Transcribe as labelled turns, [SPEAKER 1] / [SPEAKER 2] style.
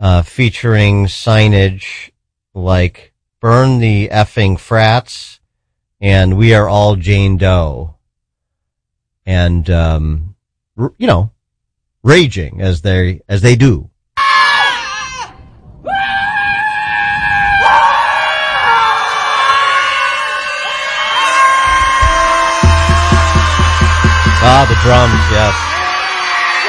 [SPEAKER 1] featuring signage like "Burn the effing frats" and "We are all Jane Doe," and raging as they do. Ah, the drums, yes.